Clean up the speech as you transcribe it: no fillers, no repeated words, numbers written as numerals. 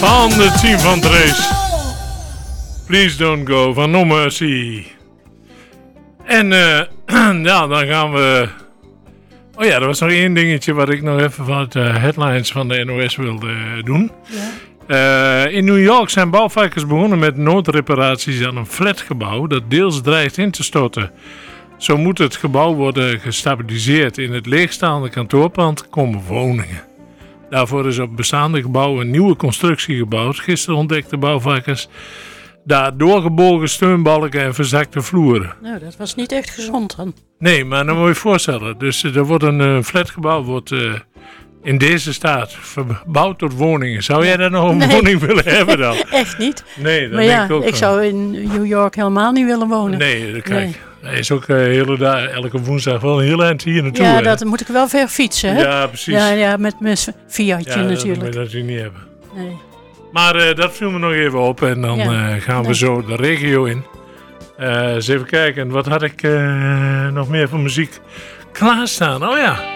van het team van Trace. Please Don't Go van No Mercy. En ja, dan gaan we... Oh ja, er was nog één dingetje wat ik nog even van de headlines van de NOS wilde doen. Ja. In New York zijn bouwvakkers begonnen met noodreparaties aan een flatgebouw dat deels dreigt in te storten. Zo moet het gebouw worden gestabiliseerd. In het leegstaande kantoorpand komen woningen. Daarvoor is op bestaande gebouwen een nieuwe constructie gebouwd. Gisteren ontdekten bouwvakkers daar doorgebogen steunbalken en verzakte vloeren. Nou, dat was niet echt gezond dan. Nee, maar dan moet je je voorstellen. Dus er wordt een flatgebouw in deze staat verbouwd tot woningen. Zou jij daar nog een woning willen hebben dan? Echt niet. Nee, dat maar denk ja, ik ook ik zou in New York helemaal niet willen wonen. Nee, kijk. Hij is ook elke woensdag wel een heel eind hier naartoe. Ja, dat moet ik wel ver fietsen. Hè? Ja, precies. Ja, met mijn Fiatje natuurlijk. Dat moet je natuurlijk niet hebben. Nee. Maar dat viel me nog even op en dan gaan we zo de regio in. Eens even kijken, wat had ik nog meer voor muziek klaarstaan? Oh ja.